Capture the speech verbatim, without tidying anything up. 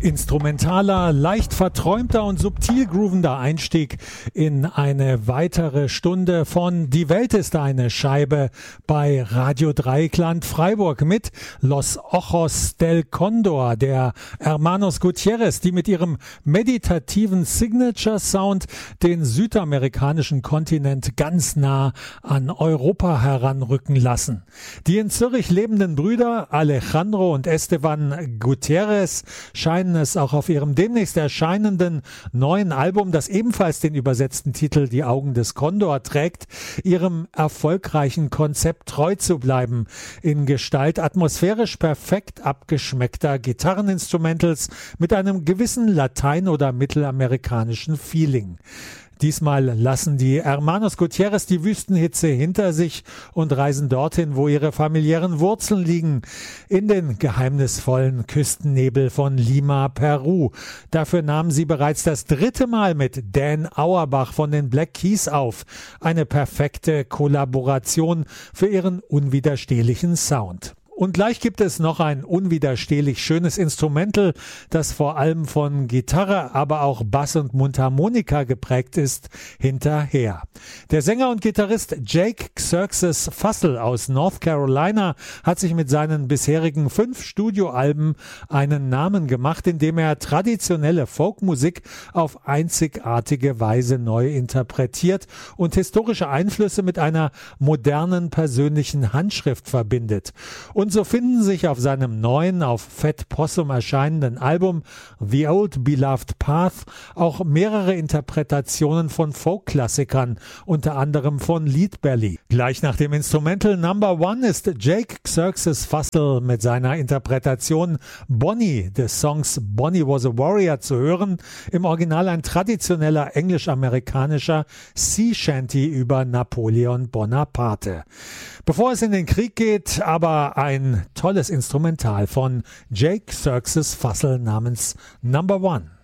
Instrumentaler, leicht verträumter und subtil groovender Einstieg in eine weitere Stunde von Die Welt ist eine Scheibe bei Radio Dreieckland Freiburg mit Los Ojos del Condor, der Hermanos Gutierrez, die mit ihrem meditativen Signature-Sound den südamerikanischen Kontinent ganz nah an Europa heranrücken lassen. Die in Zürich lebenden Brüder Alejandro und Esteban Gutierrez scheinen es auch auf ihrem demnächst erscheinenden neuen Album, das ebenfalls den übersetzten Titel Die Augen des Kondor trägt, ihrem erfolgreichen Konzept treu zu bleiben, in Gestalt atmosphärisch perfekt abgeschmeckter Gitarreninstrumentals mit einem gewissen latein- oder mittelamerikanischen Feeling. Diesmal lassen die Hermanos Gutierrez die Wüstenhitze hinter sich und reisen dorthin, wo ihre familiären Wurzeln liegen, in den geheimnisvollen Küstennebel von Lima, Peru. Dafür nahmen sie bereits das dritte Mal mit Dan Auerbach von den Black Keys auf. Eine perfekte Kollaboration für ihren unwiderstehlichen Sound. Und gleich gibt es noch ein unwiderstehlich schönes Instrumental, das vor allem von Gitarre, aber auch Bass und Mundharmonika geprägt ist, hinterher. Der Sänger und Gitarrist Jake Xerxes Fussell aus North Carolina hat sich mit seinen bisherigen fünf Studioalben einen Namen gemacht, indem er traditionelle Folkmusik auf einzigartige Weise neu interpretiert und historische Einflüsse mit einer modernen persönlichen Handschrift verbindet. Und Und so finden sich auf seinem neuen, auf Fat Possum erscheinenden Album The Old Beloved Path auch mehrere Interpretationen von Folk-Klassikern, unter anderem von Leadbelly. Gleich nach dem Instrumental Number One ist Jake Xerxes Fussell mit seiner Interpretation Bonnie des Songs Bonnie Was a Warrior zu hören, im Original ein traditioneller englisch-amerikanischer Sea Shanty über Napoleon Bonaparte. Bevor es in den Krieg geht, aber ein tolles Instrumental von Jake Xerxes Fussell namens Number One.